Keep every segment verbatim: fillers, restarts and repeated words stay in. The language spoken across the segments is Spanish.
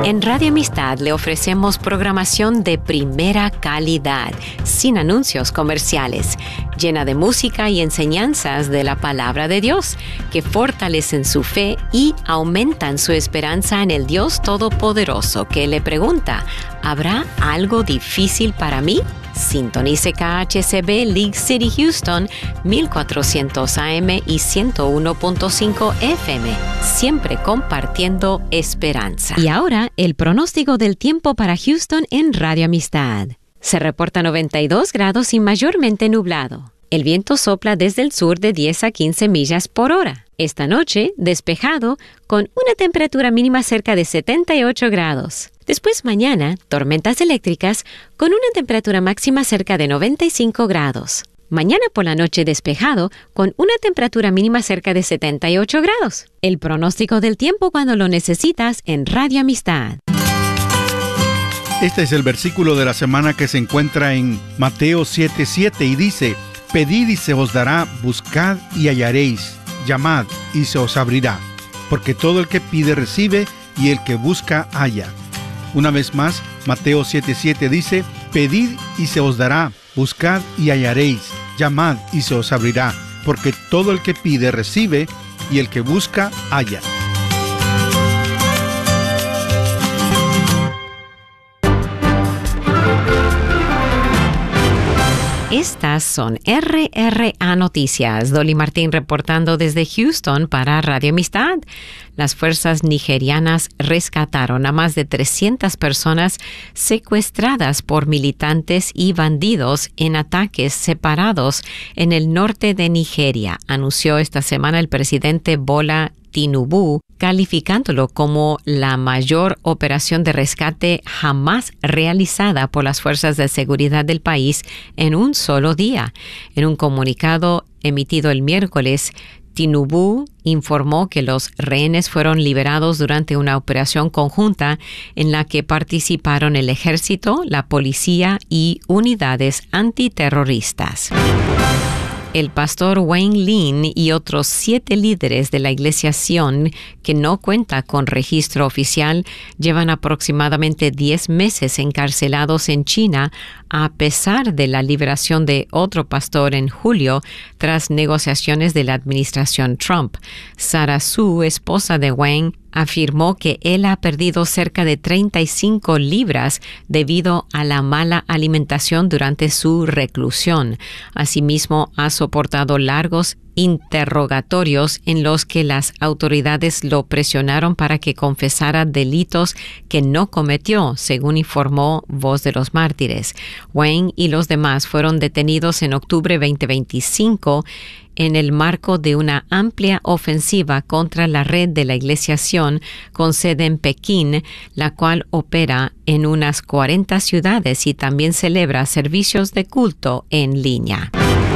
En Radio Amistad le ofrecemos programación de primera calidad, sin anuncios comerciales, llena de música y enseñanzas de la palabra de Dios, que fortalecen su fe y aumentan su esperanza en el Dios Todopoderoso, que le pregunta, ¿habrá algo difícil para mí? Sintonice K H C B League City Houston mil cuatrocientos A M y ciento uno punto cinco F M, siempre compartiendo esperanza. Y ahora, el pronóstico del tiempo para Houston en Radio Amistad. Se reporta noventa y dos grados y mayormente nublado. El viento sopla desde el sur de diez a quince millas por hora. Esta noche, despejado, con una temperatura mínima cerca de setenta y ocho grados. Después mañana, tormentas eléctricas con una temperatura máxima cerca de noventa y cinco grados. Mañana por la noche despejado con una temperatura mínima cerca de setenta y ocho grados. El pronóstico del tiempo cuando lo necesitas en Radio Amistad. Este es el versículo de la semana que se encuentra en Mateo siete siete y dice: Pedid y se os dará, buscad y hallaréis, llamad y se os abrirá, porque todo el que pide recibe y el que busca halla. Una vez más, Mateo siete siete dice: Pedid y se os dará, buscad y hallaréis, llamad y se os abrirá, porque todo el que pide recibe y el que busca halla. Estas son R R A Noticias. Dolly Martín reportando desde Houston para Radio Amistad. Las fuerzas nigerianas rescataron a más de trescientas personas secuestradas por militantes y bandidos en ataques separados en el norte de Nigeria, anunció esta semana el presidente Bola Tinubu, calificándolo como la mayor operación de rescate jamás realizada por las fuerzas de seguridad del país en un solo día. En un comunicado emitido el miércoles, Tinubu informó que los rehenes fueron liberados durante una operación conjunta en la que participaron el ejército, la policía y unidades antiterroristas. El pastor Wayne Lin y otros siete líderes de la Iglesia Sion, que no cuenta con registro oficial, llevan aproximadamente diez meses encarcelados en China, a pesar de la liberación de otro pastor en julio, tras negociaciones de la administración Trump. Sarah Su, esposa de Wayne, afirmó que él ha perdido cerca de treinta y cinco libras debido a la mala alimentación durante su reclusión. Asimismo, ha soportado largos interrogatorios en los que las autoridades lo presionaron para que confesara delitos que no cometió, según informó Voz de los Mártires. Wayne y los demás fueron detenidos en octubre veinte veinticinco en el marco de una amplia ofensiva contra la red de la Iglesia Sion con sede en Pekín, la cual opera en unas cuarenta ciudades y también celebra servicios de culto en línea.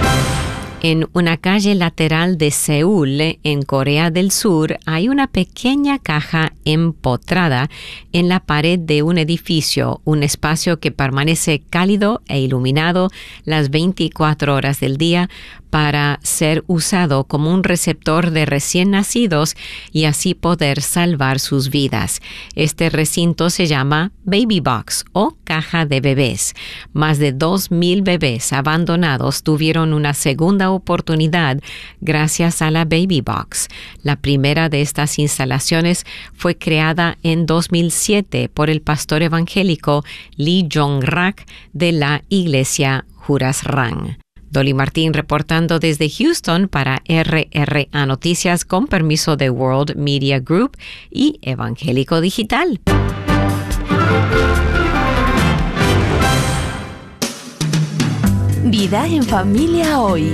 En una calle lateral de Seúl, en Corea del Sur, hay una pequeña caja empotrada en la pared de un edificio, un espacio que permanece cálido e iluminado las veinticuatro horas del día para ser usado como un receptor de recién nacidos y así poder salvar sus vidas. Este recinto se llama Baby Box o caja de bebés. Más de dos mil bebés abandonados tuvieron una segunda oportunidad gracias a la Baby Box. La primera de estas instalaciones fue creada en dos mil siete por el pastor evangélico Lee Jong-rak de la iglesia Jurasrang. Dolly Martín reportando desde Houston para R R A Noticias con permiso de World Media Group y Evangélico Digital. Vida en Familia Hoy.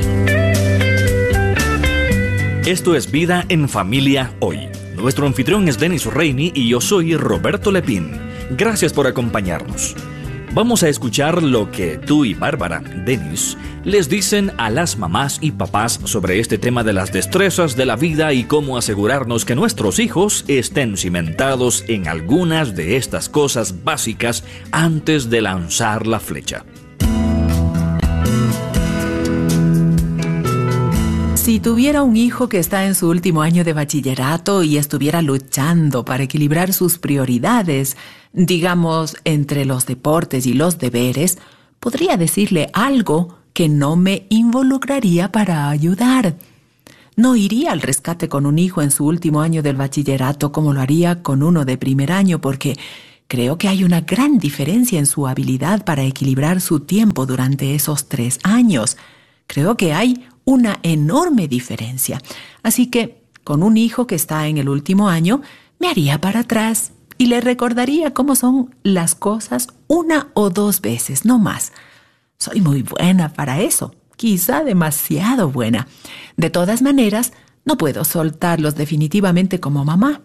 Esto es Vida en Familia Hoy. Nuestro anfitrión es Denis Reini y yo soy Roberto Lepín. Gracias por acompañarnos. Vamos a escuchar lo que tú y Bárbara, Denis, les dicen a las mamás y papás sobre este tema de las destrezas de la vida y cómo asegurarnos que nuestros hijos estén cimentados en algunas de estas cosas básicas antes de lanzar la flecha. Si tuviera un hijo que está en su último año de bachillerato y estuviera luchando para equilibrar sus prioridades, digamos, entre los deportes y los deberes, podría decirle algo que no me involucraría para ayudar. No iría al rescate con un hijo en su último año del bachillerato como lo haría con uno de primer año, porque creo que hay una gran diferencia en su habilidad para equilibrar su tiempo durante esos tres años. Creo que hay una enorme diferencia. Así que, con un hijo que está en el último año, me haría para atrás y le recordaría cómo son las cosas una o dos veces, no más. Soy muy buena para eso, quizá demasiado buena. De todas maneras, no puedo soltarlos definitivamente como mamá.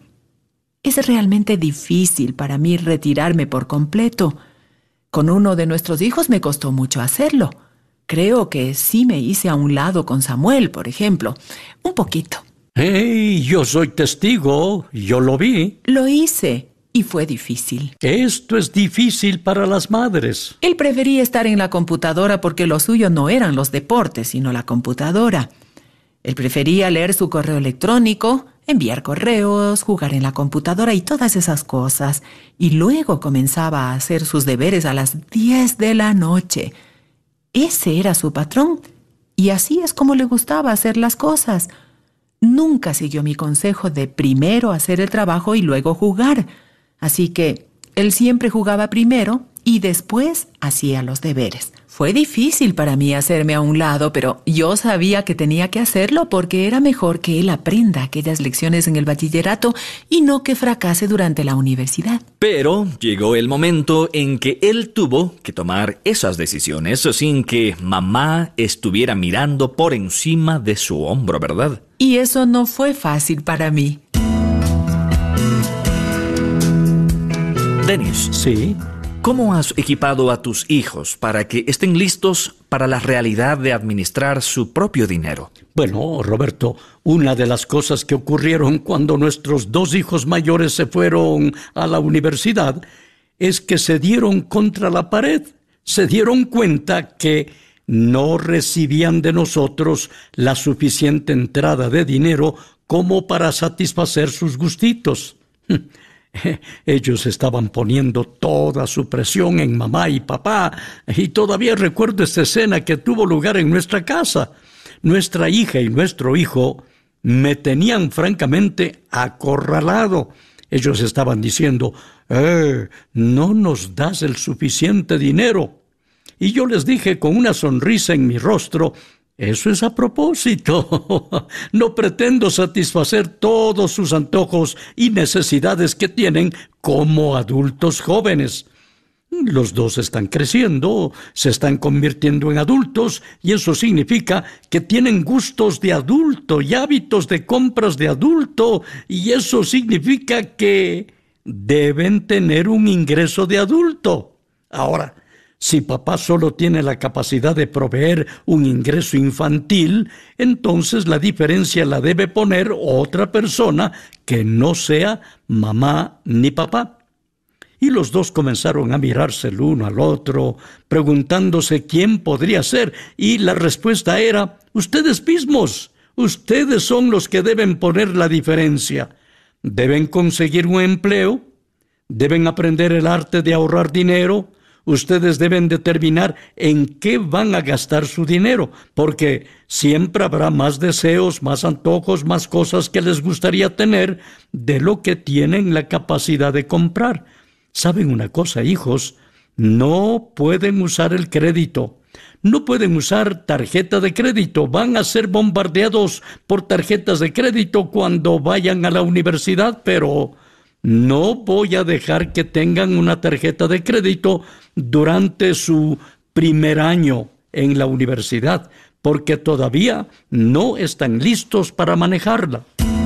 Es realmente difícil para mí retirarme por completo. Con uno de nuestros hijos me costó mucho hacerlo. Creo que sí me hice a un lado con Samuel, por ejemplo. Un poquito. ¡Hey! Yo soy testigo. Yo lo vi. Lo hice y fue difícil. Esto es difícil para las madres. Él prefería estar en la computadora porque lo suyo no eran los deportes, sino la computadora. Él prefería leer su correo electrónico, enviar correos, jugar en la computadora y todas esas cosas. Y luego comenzaba a hacer sus deberes a las diez de la noche. Ese era su patrón, y así es como le gustaba hacer las cosas. Nunca siguió mi consejo de primero hacer el trabajo y luego jugar. Así que él siempre jugaba primero y después hacía los deberes. Fue difícil para mí hacerme a un lado, pero yo sabía que tenía que hacerlo porque era mejor que él aprenda aquellas lecciones en el bachillerato y no que fracase durante la universidad. Pero llegó el momento en que él tuvo que tomar esas decisiones sin que mamá estuviera mirando por encima de su hombro, ¿verdad? Y eso no fue fácil para mí. Dennis. Sí. ¿Cómo has equipado a tus hijos para que estén listos para la realidad de administrar su propio dinero? Bueno, Roberto, una de las cosas que ocurrieron cuando nuestros dos hijos mayores se fueron a la universidad es que se dieron contra la pared. Se dieron cuenta que no recibían de nosotros la suficiente entrada de dinero como para satisfacer sus gustitos. Ellos estaban poniendo toda su presión en mamá y papá, y todavía recuerdo esta escena que tuvo lugar en nuestra casa. Nuestra hija y nuestro hijo me tenían francamente acorralado. Ellos estaban diciendo, eh, no nos das el suficiente dinero. Y yo les dije con una sonrisa en mi rostro, eso es a propósito. No pretendo satisfacer todos sus antojos y necesidades que tienen como adultos jóvenes. Los dos están creciendo, se están convirtiendo en adultos, y eso significa que tienen gustos de adulto y hábitos de compras de adulto, y eso significa que deben tener un ingreso de adulto. Ahora, si papá solo tiene la capacidad de proveer un ingreso infantil, entonces la diferencia la debe poner otra persona que no sea mamá ni papá. Y los dos comenzaron a mirarse el uno al otro, preguntándose quién podría ser, y la respuesta era, ustedes mismos, ustedes son los que deben poner la diferencia. Deben conseguir un empleo, deben aprender el arte de ahorrar dinero. Ustedes deben determinar en qué van a gastar su dinero, porque siempre habrá más deseos, más antojos, más cosas que les gustaría tener de lo que tienen la capacidad de comprar. ¿Saben una cosa, hijos? No pueden usar el crédito. No pueden usar tarjeta de crédito. Van a ser bombardeados por tarjetas de crédito cuando vayan a la universidad, pero no voy a dejar que tengan una tarjeta de crédito durante su primer año en la universidad, porque todavía no están listos para manejarla.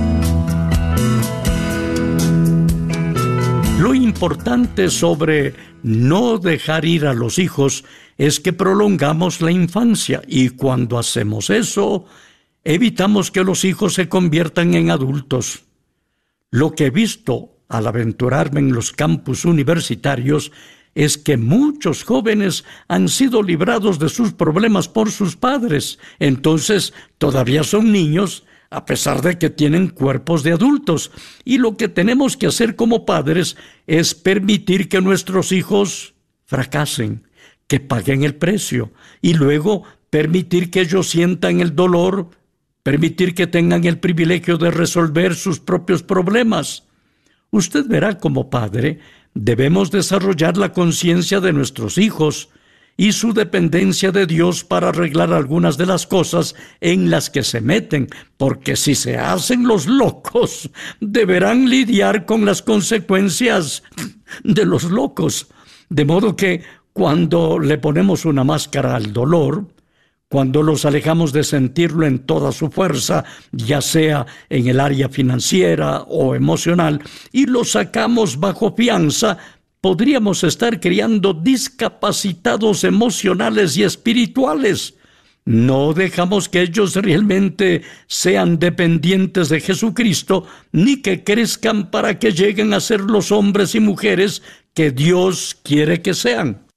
Lo importante sobre no dejar ir a los hijos es que prolongamos la infancia, y cuando hacemos eso, evitamos que los hijos se conviertan en adultos. Lo que he visto al aventurarme en los campus universitarios es que muchos jóvenes han sido librados de sus problemas por sus padres. Entonces, todavía son niños, a pesar de que tienen cuerpos de adultos. Y lo que tenemos que hacer como padres es permitir que nuestros hijos fracasen, que paguen el precio, y luego permitir que ellos sientan el dolor, permitir que tengan el privilegio de resolver sus propios problemas. Usted verá, como padre, debemos desarrollar la conciencia de nuestros hijos y su dependencia de Dios para arreglar algunas de las cosas en las que se meten, porque si se hacen los locos, deberán lidiar con las consecuencias de los locos. De modo que cuando le ponemos una máscara al dolor, cuando los alejamos de sentirlo en toda su fuerza, ya sea en el área financiera o emocional, y los sacamos bajo fianza, podríamos estar criando discapacitados emocionales y espirituales. No dejamos que ellos realmente sean dependientes de Jesucristo, ni que crezcan para que lleguen a ser los hombres y mujeres que Dios quiere que sean.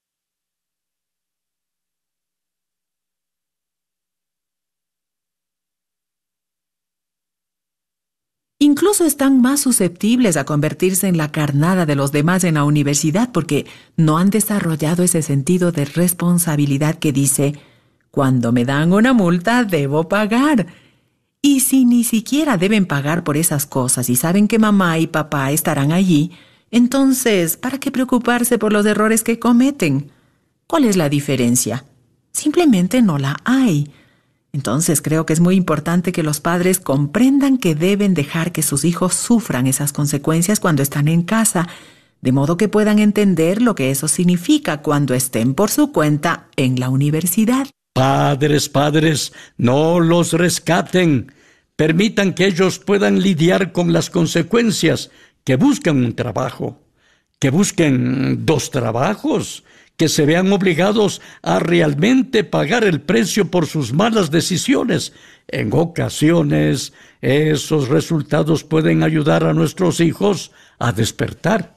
Incluso están más susceptibles a convertirse en la carnada de los demás en la universidad porque no han desarrollado ese sentido de responsabilidad que dice: cuando me dan una multa, debo pagar. Y si ni siquiera deben pagar por esas cosas y saben que mamá y papá estarán allí, entonces, ¿para qué preocuparse por los errores que cometen? ¿Cuál es la diferencia? Simplemente no la hay. Entonces creo que es muy importante que los padres comprendan que deben dejar que sus hijos sufran esas consecuencias cuando están en casa, de modo que puedan entender lo que eso significa cuando estén por su cuenta en la universidad. Padres, padres, no los rescaten. Permitan que ellos puedan lidiar con las consecuencias, que busquen un trabajo, que busquen dos trabajos, que se vean obligados a realmente pagar el precio por sus malas decisiones. En ocasiones, esos resultados pueden ayudar a nuestros hijos a despertar.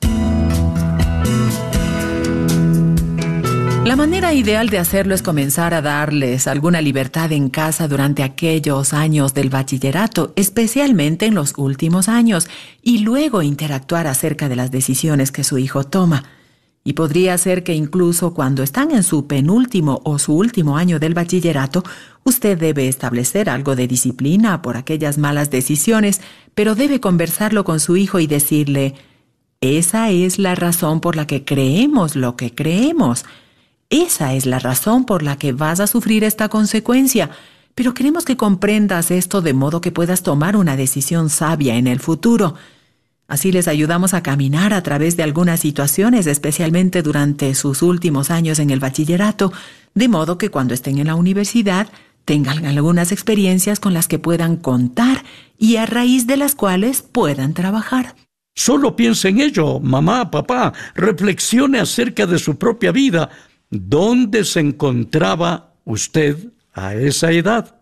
La manera ideal de hacerlo es comenzar a darles alguna libertad en casa durante aquellos años del bachillerato, especialmente en los últimos años, y luego interactuar acerca de las decisiones que su hijo toma. Y podría ser que incluso cuando están en su penúltimo o su último año del bachillerato, usted debe establecer algo de disciplina por aquellas malas decisiones, pero debe conversarlo con su hijo y decirle: esa es la razón por la que creemos lo que creemos. Esa es la razón por la que vas a sufrir esta consecuencia, pero queremos que comprendas esto de modo que puedas tomar una decisión sabia en el futuro. Así les ayudamos a caminar a través de algunas situaciones, especialmente durante sus últimos años en el bachillerato, de modo que cuando estén en la universidad tengan algunas experiencias con las que puedan contar y a raíz de las cuales puedan trabajar. Solo piense en ello, mamá, papá, reflexione acerca de su propia vida. ¿Dónde se encontraba usted a esa edad?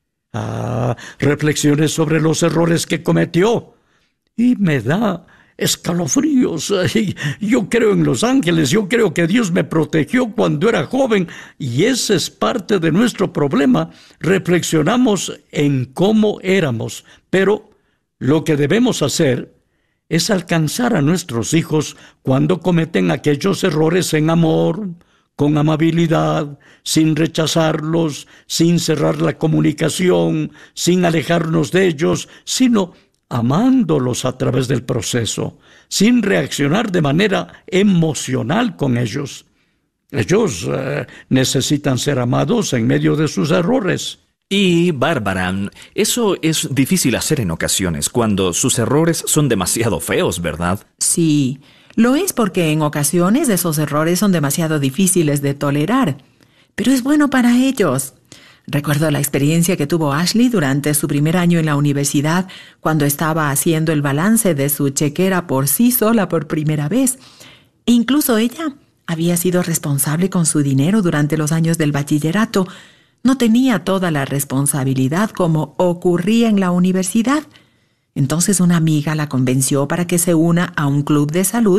Ah, reflexione sobre los errores que cometió. Y me da escalofríos. Yo creo en los ángeles, yo creo que Dios me protegió cuando era joven, y ese es parte de nuestro problema. Reflexionamos en cómo éramos, pero lo que debemos hacer es alcanzar a nuestros hijos cuando cometen aquellos errores en amor, con amabilidad, sin rechazarlos, sin cerrar la comunicación, sin alejarnos de ellos, sino amándolos a través del proceso, sin reaccionar de manera emocional con ellos. Ellos eh, necesitan ser amados en medio de sus errores. Y, Bárbara, eso es difícil hacer en ocasiones, cuando sus errores son demasiado feos, ¿verdad? Sí, lo es porque en ocasiones esos errores son demasiado difíciles de tolerar, pero es bueno para ellos. Recuerdo la experiencia que tuvo Ashley durante su primer año en la universidad, cuando estaba haciendo el balance de su chequera por sí sola por primera vez. E incluso ella había sido responsable con su dinero durante los años del bachillerato. No tenía toda la responsabilidad como ocurría en la universidad. Entonces una amiga la convenció para que se una a un club de salud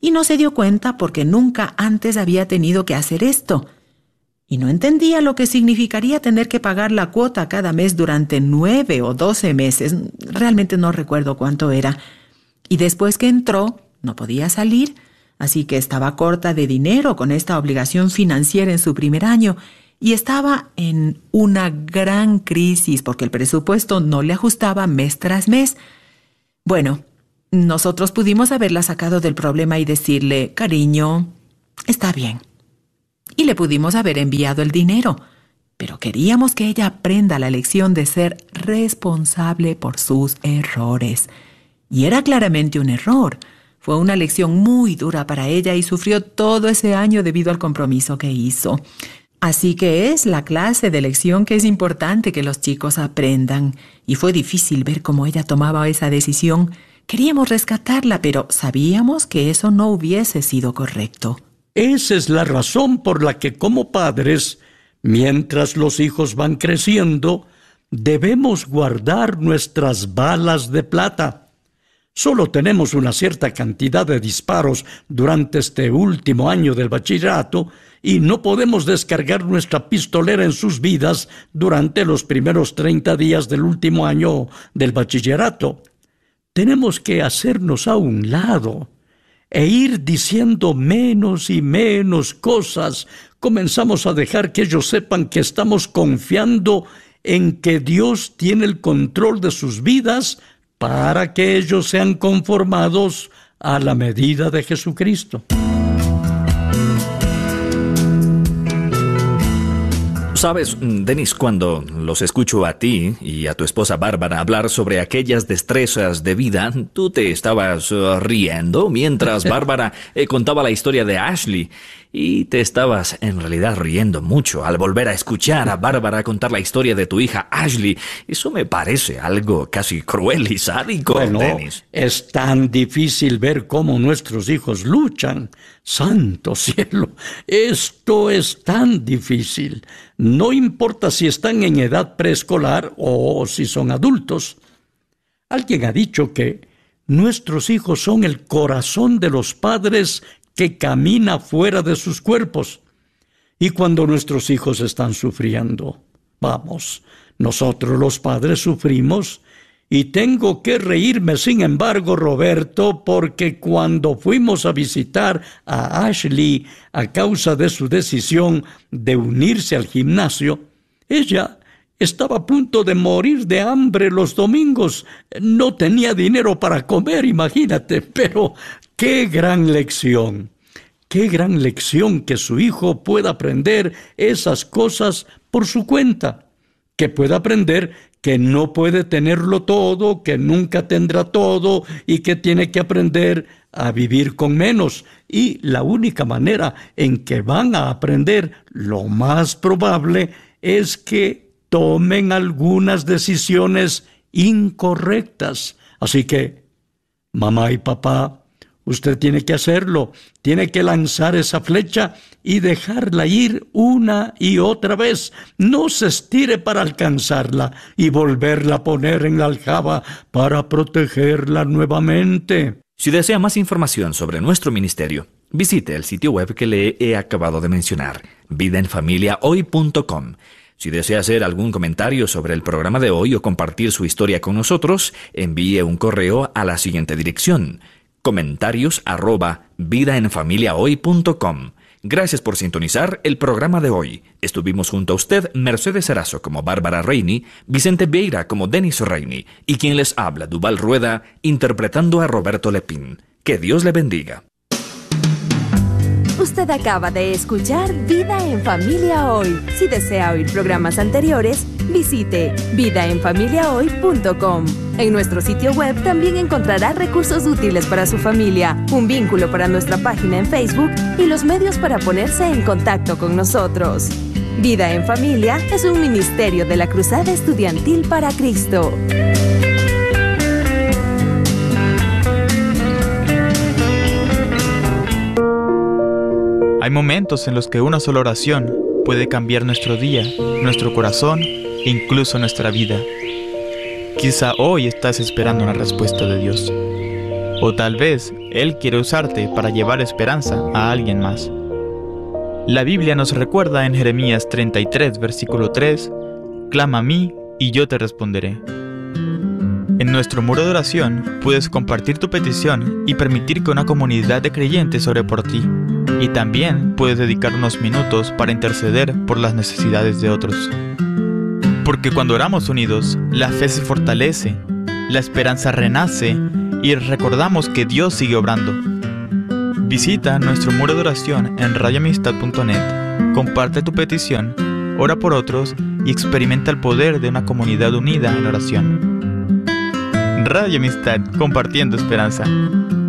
y no se dio cuenta porque nunca antes había tenido que hacer esto. Y no entendía lo que significaría tener que pagar la cuota cada mes durante nueve o doce meses. Realmente no recuerdo cuánto era. Y después que entró, no podía salir, así que estaba corta de dinero con esta obligación financiera en su primer año y estaba en una gran crisis porque el presupuesto no le ajustaba mes tras mes. Bueno, nosotros pudimos haberla sacado del problema y decirle, cariño, está bien. Y le pudimos haber enviado el dinero, pero queríamos que ella aprenda la lección de ser responsable por sus errores. Y era claramente un error. Fue una lección muy dura para ella y sufrió todo ese año debido al compromiso que hizo. Así que es la clase de lección que es importante que los chicos aprendan. Y fue difícil ver cómo ella tomaba esa decisión. Queríamos rescatarla, pero sabíamos que eso no hubiese sido correcto. Esa es la razón por la que como padres, mientras los hijos van creciendo, debemos guardar nuestras balas de plata. Solo tenemos una cierta cantidad de disparos durante este último año del bachillerato y no podemos descargar nuestra pistolera en sus vidas durante los primeros treinta días del último año del bachillerato. Tenemos que hacernos a un lado e ir diciendo menos y menos cosas. Comenzamos a dejar que ellos sepan que estamos confiando en que Dios tiene el control de sus vidas para que ellos sean conformados a la medida de Jesucristo. Sabes, Denis, cuando los escucho a ti y a tu esposa Bárbara hablar sobre aquellas destrezas de vida, tú te estabas uh, riendo mientras Bárbara eh, contaba la historia de Ashley y te estabas en realidad riendo mucho al volver a escuchar a Bárbara contar la historia de tu hija Ashley. Eso me parece algo casi cruel y sádico, bueno, Denis. Es tan difícil ver cómo nuestros hijos luchan. ¡Santo cielo! Esto es tan difícil. No importa si están en edad preescolar o si son adultos. Alguien ha dicho que nuestros hijos son el corazón de los padres que camina fuera de sus cuerpos. Y cuando nuestros hijos están sufriendo, vamos, nosotros los padres sufrimos. Y tengo que reírme, sin embargo, Roberto, porque cuando fuimos a visitar a Ashley a causa de su decisión de unirse al gimnasio, ella estaba a punto de morir de hambre los domingos. No tenía dinero para comer, imagínate, pero qué gran lección. Qué gran lección que su hijo pueda aprender esas cosas por su cuenta, que pueda aprender que no puede tenerlo todo, que nunca tendrá todo y que tiene que aprender a vivir con menos. Y la única manera en que van a aprender, lo más probable, es que tomen algunas decisiones incorrectas. Así que, mamá y papá, usted tiene que hacerlo, tiene que lanzar esa flecha y dejarla ir una y otra vez. No se estire para alcanzarla y volverla a poner en la aljaba para protegerla nuevamente. Si desea más información sobre nuestro ministerio, visite el sitio web que le he acabado de mencionar, vida en familia hoy punto com. Si desea hacer algún comentario sobre el programa de hoy o compartir su historia con nosotros, envíe un correo a la siguiente dirección: comentarios arroba vidaenfamiliahoy punto com. Gracias por sintonizar el programa de hoy. Estuvimos junto a usted Mercedes Erazo como Bárbara Rainey, Vicente Vieira como Denis Rainey y quien les habla, Duval Rueda, interpretando a Roberto Lepín. Que Dios le bendiga. Usted acaba de escuchar Vida en Familia Hoy. Si desea oír programas anteriores, visite vida en familia hoy punto com. En nuestro sitio web también encontrará recursos útiles para su familia, un vínculo para nuestra página en Facebook y los medios para ponerse en contacto con nosotros. Vida en Familia es un ministerio de la Cruzada Estudiantil para Cristo. Hay momentos en los que una sola oración puede cambiar nuestro día, nuestro corazón e incluso nuestra vida. Quizá hoy estás esperando una respuesta de Dios. O tal vez Él quiere usarte para llevar esperanza a alguien más. La Biblia nos recuerda en Jeremías treinta y tres, versículo tres, «Clama a mí y yo te responderé». En nuestro muro de oración puedes compartir tu petición y permitir que una comunidad de creyentes ore por ti. Y también puedes dedicar unos minutos para interceder por las necesidades de otros. Porque cuando oramos unidos, la fe se fortalece, la esperanza renace y recordamos que Dios sigue obrando. Visita nuestro muro de oración en radio amistad punto net, comparte tu petición, ora por otros y experimenta el poder de una comunidad unida en oración. Radio Amistad, compartiendo esperanza.